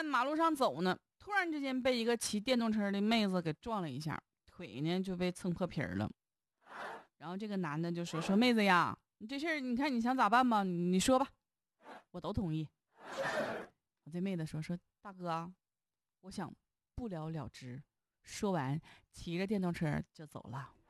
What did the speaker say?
马路上走呢，突然之间被一个骑电动车的妹子给撞了一下，腿呢就被蹭破皮了。然后这个男的就说妹子呀，你这事儿你看你想咋办吧？你说吧，我都同意。这妹子说大哥，我想不了了之。说完骑着电动车就走了。